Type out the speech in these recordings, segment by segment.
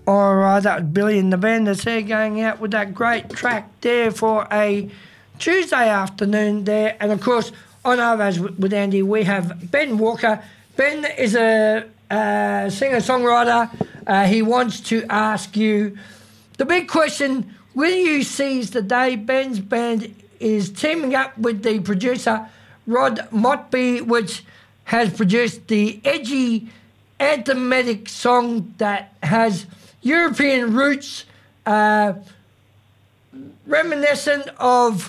All right, that was Billy and the Bandits there going out with that great track there for a Tuesday afternoon there. And, of course, on Arvos with Andy, we have Ben Walker. Ben is a singer-songwriter. He wants to ask you the big question, will you seize the day? Ben's band is teaming up with the producer Rod Motby, which has produced the edgy, anthematic song that has European roots, reminiscent of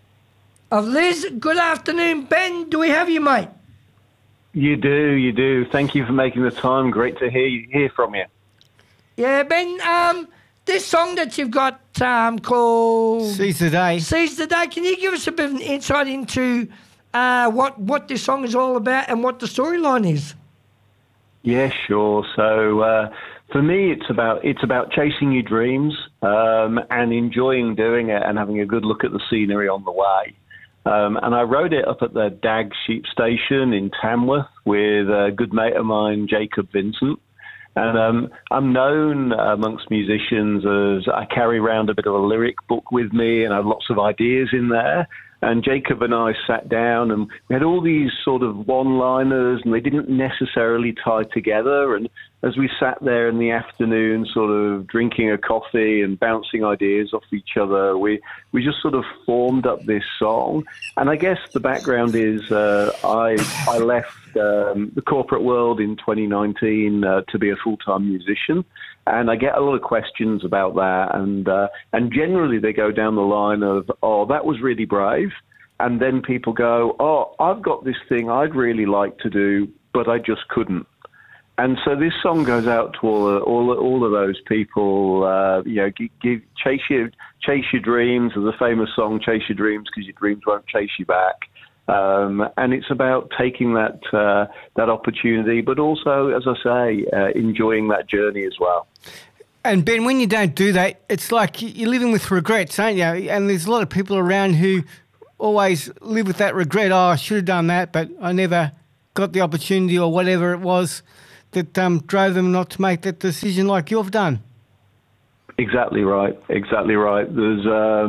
Liz. Good afternoon, Ben. Do we have you, mate? You do. Thank you for making the time. Great to hear from you. Yeah, Ben, this song that you've got called Seize the Day. Seize the Day. Can you give us a bit of an insight into what this song is all about and what the storyline is? Yeah, sure. So for me, it's about chasing your dreams and enjoying doing it and having a good look at the scenery on the way. And I wrote it up at the Dag Sheep Station in Tamworth with a good mate of mine, Jacob Vincent. And I'm known amongst musicians as I carry around a bit of a lyric book with me and I have lots of ideas in there. And Jacob and I sat down and we had all these sort of one-liners and they didn't necessarily tie together. And as we sat there in the afternoon sort of drinking a coffee and bouncing ideas off each other, we just sort of formed up this song. And I guess the background is I left the corporate world in 2019 to be a full-time musician. And I get a lot of questions about that. And generally they go down the line of, oh, that was really brave. And then people go, oh, I've got this thing I'd really like to do, but I just couldn't. And so this song goes out to all of those people. Chase your dreams. There's a famous song, "Chase Your Dreams," because your dreams won't chase you back. And it's about taking that opportunity, but also, as I say, enjoying that journey as well. And Ben, when you don't do that, it's like you're living with regrets, aren't you? And there's a lot of people around who always live with that regret. Oh, I should have done that, but I never got the opportunity or whatever it was that drove them not to make that decision like you've done. Exactly right. There's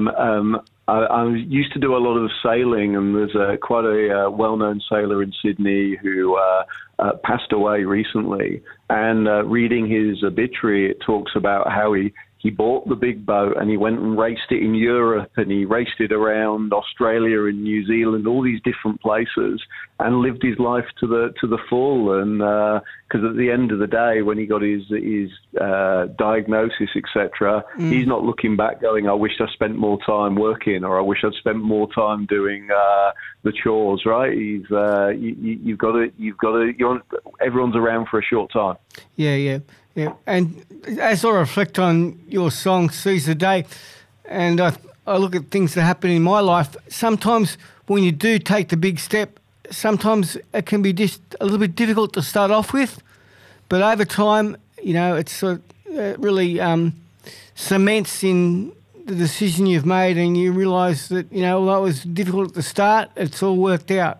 I used to do a lot of sailing, and there's quite a well-known sailor in Sydney who passed away recently. And reading his obituary, it talks about how he bought the big boat and he went and raced it in Europe and he raced it around Australia and New Zealand, all these different places, and lived his life to the full. And because at the end of the day, when he got his diagnosis, etc., he's not looking back going, I wish I spent more time working, or I wish I'd spent more time doing the chores. Right? You've got to. Everyone's around for a short time. Yeah. And as I reflect on your song, Seize the Day, and I look at things that happen in my life, sometimes when you do take the big step, sometimes it can be just a little bit difficult to start off with, but over time, it's really cements in the decision you've made, and you realise that, although it was difficult at the start, it's all worked out.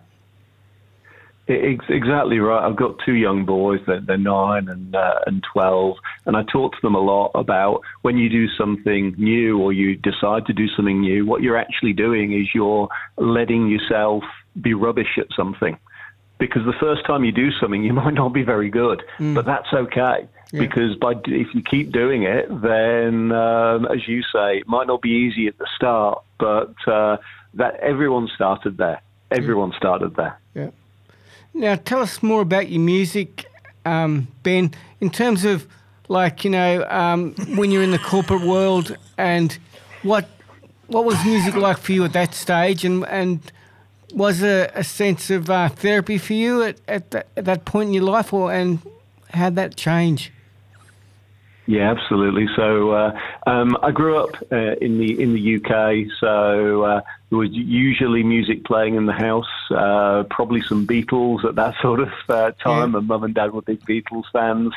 Exactly right. I've got two young boys. They're 9 and 12, and I talk to them a lot about when you do something new or you decide to do something new, what you're actually doing is you're letting yourself be rubbish at something. Because the first time you do something, you might not be very good, but that's okay. Yeah. Because if you keep doing it, then, as you say, it might not be easy at the start, but that everyone started there. Everyone started there. Yeah. Now, tell us more about your music, Ben, in terms of, when you're in the corporate world, and what was music like for you at that stage, and was there a sense of therapy for you at that point in your life, and how'd that change? Yeah, absolutely. So I grew up in the UK, so there was usually music playing in the house, probably some Beatles at that sort of time, and Mum and Dad were big Beatles fans.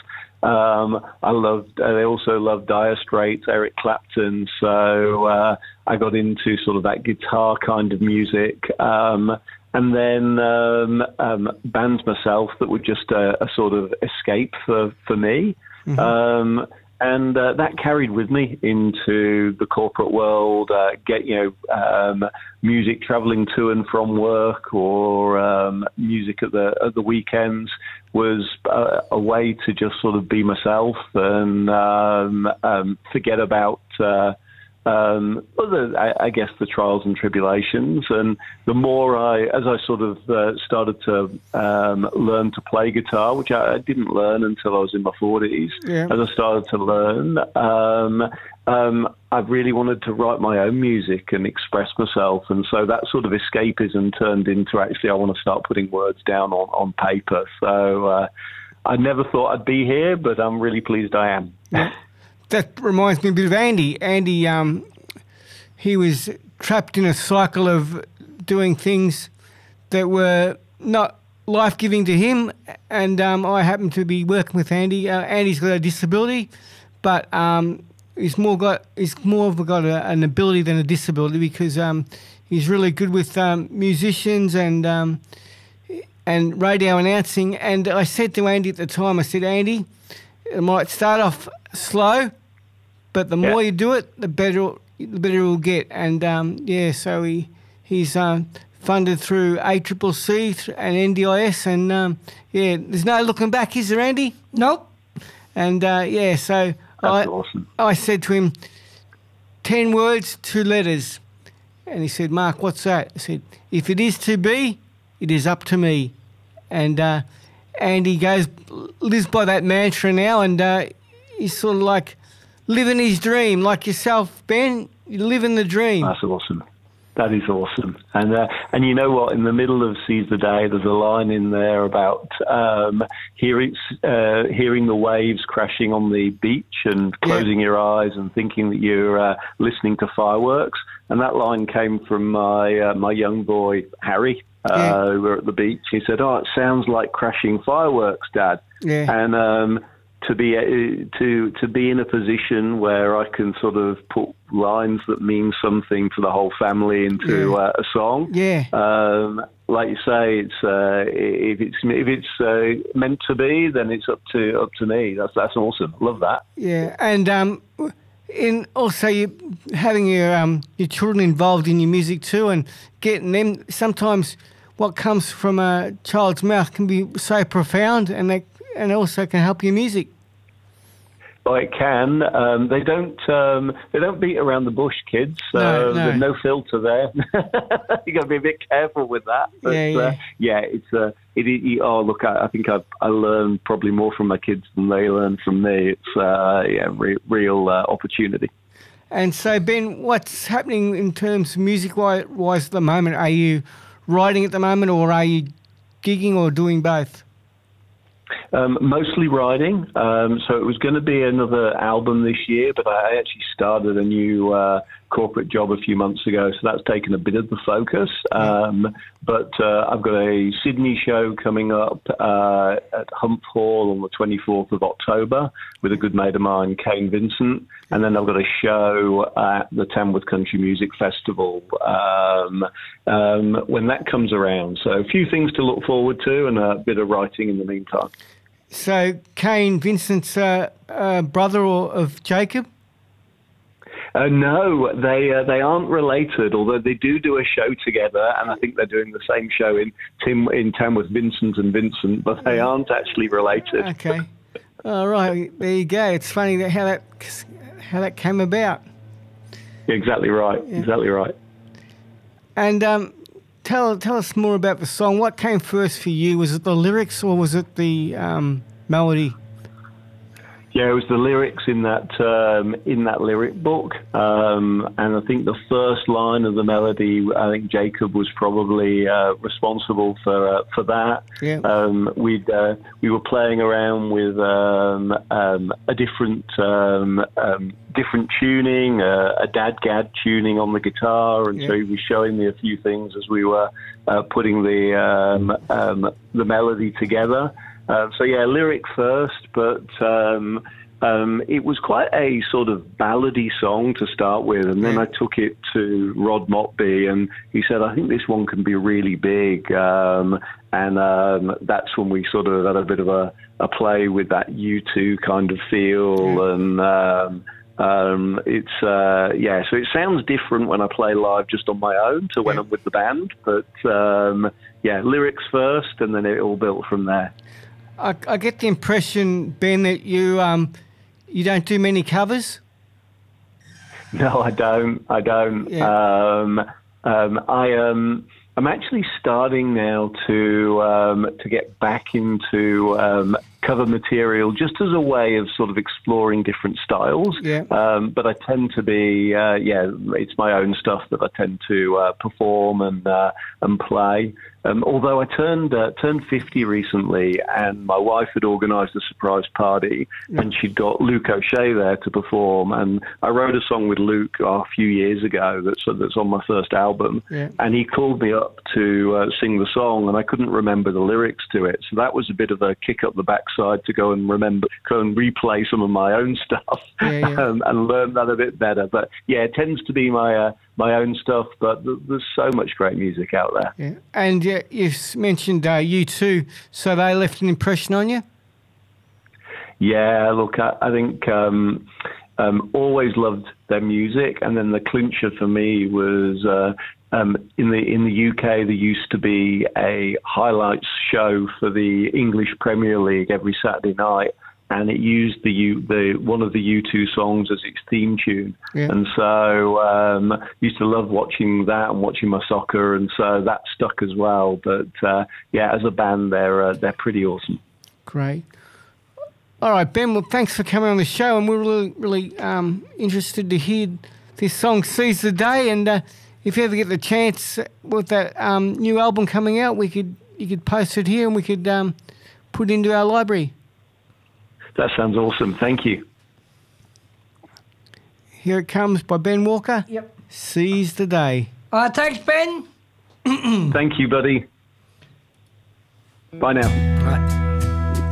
I also loved Dire Straits, Eric Clapton, so I got into sort of that guitar kind of music. And then bands myself that were just a sort of escape for me. Mm-hmm. And that carried with me into the corporate world, music traveling to and from work, or music at the weekends was a way to just sort of be myself and forget about I guess the trials and tribulations. And the more as I sort of started to learn to play guitar, which I didn't learn until I was in my 40s, as I started to learn, I really wanted to write my own music and express myself. And so that sort of escapism turned into actually I want to start putting words down on paper. So I never thought I'd be here, but I'm really pleased I am. That reminds me a bit of Andy. Andy, he was trapped in a cycle of doing things that were not life-giving to him, and I happen to be working with Andy. Andy's got a disability, but he's more got an ability than a disability, because he's really good with musicians and radio announcing. And I said to Andy at the time, I said, Andy, it might start off slow, but the more you do it, the better it will get. And so he's funded through ACCC and NDIS, and there's no looking back, is there, Andy? Nope. And so that's awesome. I said to him, 10 words, 2 letters. And he said, Mark, what's that? I said, if it is to be, it is up to me. And Andy lives by that mantra now, and he's sort of like living his dream, like yourself, Ben. You're living the dream. That's awesome. That is awesome. And you know what? In the middle of Seize the Day, there's a line in there about hearing the waves crashing on the beach and closing your eyes and thinking that you're listening to fireworks. And that line came from my young boy, Harry. We were at the beach. He said, "Oh, it sounds like crashing fireworks, Dad." Yeah. And to be in a position where I can sort of put lines that mean something to the whole family into a song. Yeah. Like you say, it's if it's meant to be, then it's up to me. That's awesome. Love that. Yeah, and also you having your children involved in your music too, and getting them. Sometimes what comes from a child's mouth can be so profound, and also can help your music. Well, it can. They don't beat around the bush, kids. No. There's no filter there. You got to be a bit careful with that. But, I think I learn probably more from my kids than they learn from me. It's real opportunity. And so, Ben, what's happening in terms of music-wise at the moment? Are you writing at the moment, or are you gigging, or doing both? Mostly writing. So it was going to be another album this year, but I actually started a new corporate job a few months ago, so that's taken a bit of the focus. But I've got a Sydney show coming up at Humph Hall on the 24th of October with a good mate of mine, Kane Vincent. And then I've got a show at the Tamworth Country Music Festival when that comes around. So a few things to look forward to, and a bit of writing in the meantime. So Kane Vincent's brother of Jacob? No, they aren't related, although they do a show together, and I think they're doing the same show in Tamworth, Vincent and Vincent, but they aren't actually related. Okay. All right, there you go. It's funny how that came about. Exactly right. Yeah. Exactly right. And tell us more about the song. What came first for you? Was it the lyrics, or was it the melody? Yeah, it was the lyrics in that lyric book, and I think the first line of the melody, I think Jacob was probably responsible for that. Yeah. We were playing around with a different tuning, a dadgad tuning on the guitar, and so he was showing me a few things as we were putting the melody together. Lyric first, but it was quite a sort of ballady song to start with, and then I took it to Rod Motby, and he said, I think this one can be really big, and that's when we sort of had a bit of a play with that U2 kind of feel, and it's so it sounds different when I play live just on my own to when I'm with the band, but lyrics first, and then it all built from there. I get the impression, Ben, that you don't do many covers. No, I don't. Yeah. I'm actually starting now to get back into cover material, just as a way of sort of exploring different styles. Yeah. But I tend to be, it's my own stuff that I tend to perform and play. Although I turned 50 recently, and my wife had organised a surprise party, and she'd got Luke O'Shea there to perform. And I wrote a song with Luke a few years ago that's on my first album, and he called me up to sing the song, and I couldn't remember the lyrics to it. So that was a bit of a kick up the backside to go and replay some of my own stuff and learn that a bit better. But it tends to be my own stuff, but there's so much great music out there. Yeah. And you've mentioned U2, so they left an impression on you? Yeah, look, I think always loved their music, and then the clincher for me was in the UK there used to be a highlights show for the English Premier League every Saturday night, and it used the one of the U2 songs as its theme tune. Yeah. And so used to love watching that and watching my soccer, and so that stuck as well. But as a band, they're pretty awesome. Great. All right, Ben, well, thanks for coming on the show, and we're really interested to hear this song, Seize the Day, and if you ever get the chance with that new album coming out, you could post it here and we could put it into our library. That sounds awesome. Thank you. Here it comes by Ben Walker. Yep. Seize the Day. Thanks, Ben. Thank you, buddy. Bye now. Right.